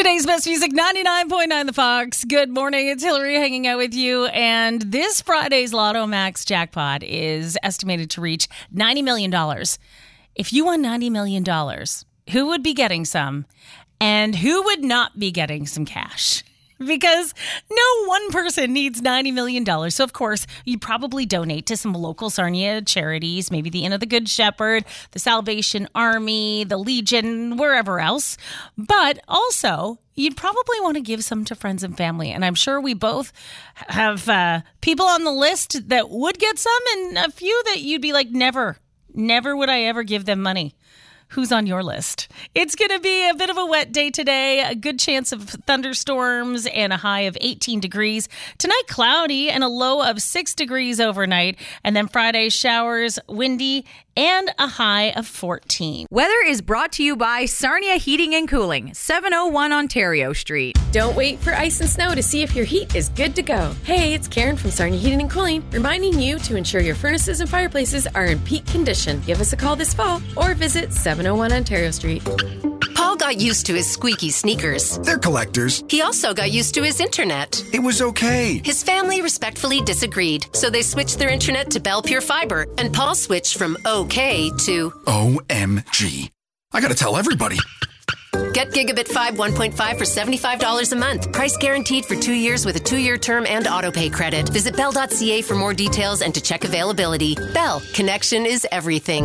Today's best music, 99.9 The Fox. Good morning. It's Hillary hanging out with you. And this Friday's Lotto Max jackpot is estimated to reach $90 million. If you won $90 million, who would be getting some? And who would not be getting some cash? Because no one person needs $90 million. So, of course, you'd probably donate to some local Sarnia charities, maybe the Inn of the Good Shepherd, the Salvation Army, the Legion, wherever else. But also, you'd probably want to give some to friends and family. And I'm sure we both have people on the list that would get some and a few that you'd be like, never would I ever give them money. Who's on your list? It's going to be a bit of a wet day today, a good chance of thunderstorms and a high of 18 degrees. Tonight, cloudy and a low of 6 degrees overnight. And then Friday, showers, windy, and a high of 14. Weather is brought to you by Sarnia Heating and Cooling, 701 Ontario Street. Don't wait for ice and snow to see if your heat is good to go. Hey, it's Karen from Sarnia Heating and Cooling, reminding you to ensure your furnaces and fireplaces are in peak condition. Give us a call this fall or visit 701 Ontario Street. Paul got used to his squeaky sneakers. They're collectors. He also got used to his internet. It was okay. His family respectfully disagreed, so they switched their internet to Bell Pure Fiber, and Paul switched from OK to OMG. I gotta tell everybody. Get Gigabit 5 1.5 for $75 a month. Price guaranteed for 2 years with a 2-year term and autopay credit. Visit bell.ca for more details and to check availability. Bell, connection is everything.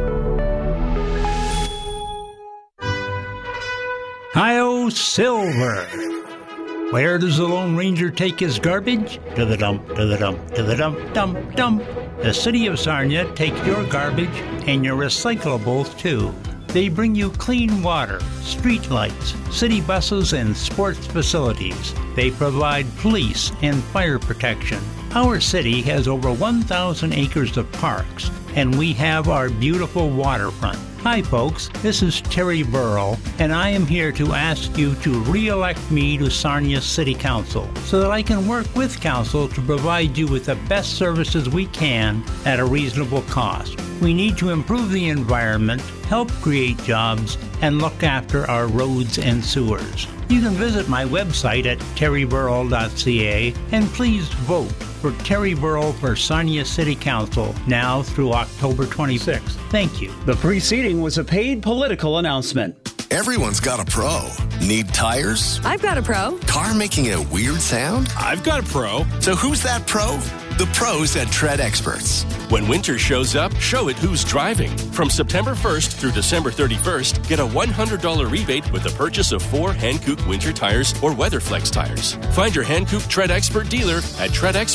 Hi-oh, Silver. Where does the Lone Ranger take his garbage? To the dump, to the dump, to the dump, dump, dump. The City of Sarnia takes your garbage and your recyclables, too. They bring you clean water, street lights, city buses, and sports facilities. They provide police and fire protection. Our city has over 1,000 acres of parks, and we have our beautiful waterfront. Hi folks, this is Terry Burrell, and I am here to ask you to re-elect me to Sarnia City Council so that I can work with Council to provide you with the best services we can at a reasonable cost. We need to improve the environment, help create jobs, and look after our roads and sewers. You can visit my website at terryburrell.ca and please vote for Terry Burrell for Sarnia City Council now through October 26th. Thank you. The preceding was a paid political announcement. Everyone's got a pro. Need tires? I've got a pro. Car making a weird sound? I've got a pro. So who's that pro? The pros at Tread Experts. When winter shows up, show it who's driving. From September 1st through December 31st, get a $100 rebate with the purchase of 4 Hankook winter tires or WeatherFlex tires. Find your Hankook Tread Expert dealer at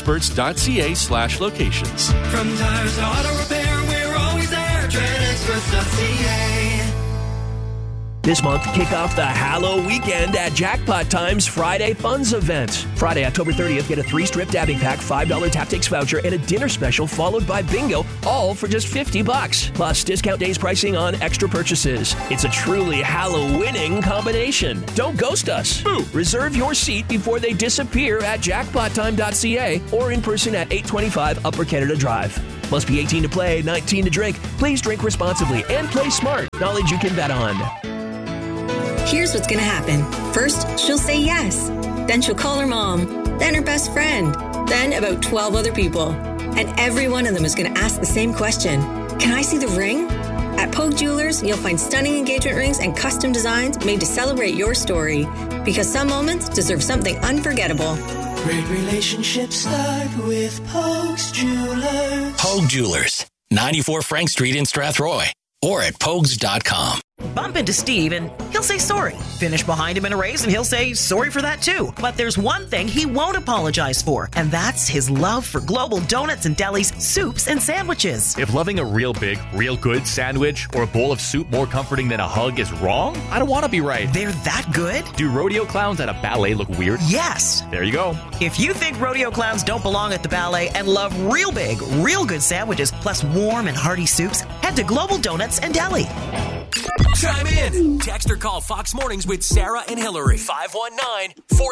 treadexperts.ca/locations. From tires to auto repair, we're always there. treadexperts.ca. This month, kick off the Hallow weekend at Jackpot Time's Friday Funds event. Friday, October 30th, get a 3-strip dabbing pack, $5 Tactics voucher, and a dinner special followed by bingo, all for just $50. Plus, discount days pricing on extra purchases. It's a truly Hallow-winning combination. Don't ghost us. Boo. Reserve your seat before they disappear at jackpottime.ca or in person at 825 Upper Canada Drive. Must be 18 to play, 19 to drink. Please drink responsibly and play smart. Knowledge you can bet on. Here's what's gonna happen. First, she'll say yes. Then she'll call her mom. Then her best friend. Then about 12 other people. And every one of them is gonna ask the same question. Can I see the ring? At Pogue Jewelers, you'll find stunning engagement rings and custom designs made to celebrate your story. Because some moments deserve something unforgettable. Great relationships start with Pogue's Jewelers. Pogue Jewelers, 94 Frank Street in Strathroy, or at pogues.com. Bump into Steve and he'll say sorry. Finish behind him in a race and he'll say sorry for that too. But there's one thing he won't apologize for, and that's his love for Global Donuts and Deli's soups and sandwiches. If loving a real big, real good sandwich or a bowl of soup more comforting than a hug is wrong, I don't want to be right. They're that good? Do rodeo clowns at a ballet look weird? Yes. There you go. If you think rodeo clowns don't belong at the ballet and love real big, real good sandwiches plus warm and hearty soups, head to Global Donuts and Deli. Chime in. Text or call Fox Mornings with Sarah and Hillary. 519-4